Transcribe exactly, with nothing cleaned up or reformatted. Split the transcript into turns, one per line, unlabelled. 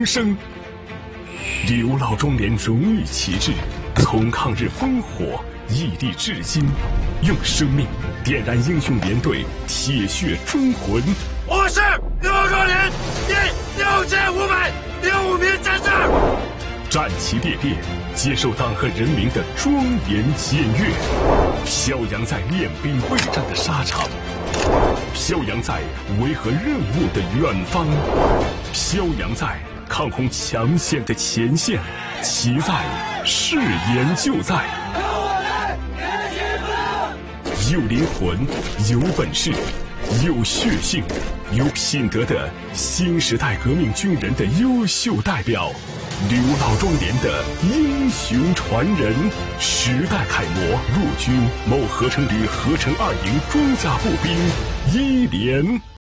生。刘老庄连荣誉旗帜，从抗日烽火异地至今，用生命点燃英雄连队铁血忠魂。
我是刘老庄连第六千五百零五名战士，
战旗猎猎，接受党和人民的庄严检阅，飘扬在练兵备战的沙场，飘扬在维和任务的远方，飘扬在抗洪抢险的前线，其在誓言就在。有灵魂，有本事，有血性，有品德的新时代革命军人的优秀代表，刘老庄连的英雄传人，时代楷模，陆军某合成旅合成二营装甲步兵一连。